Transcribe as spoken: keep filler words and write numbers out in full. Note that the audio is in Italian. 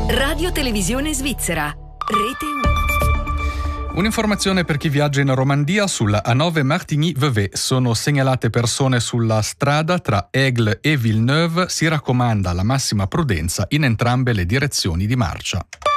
Radio Televisione Svizzera, Rete uno. Un'informazione per chi viaggia in Romandia: sulla A nove Martigny-Vevey sono segnalate persone sulla strada tra Aigle e Villeneuve. Si raccomanda la massima prudenza in entrambe le direzioni di marcia.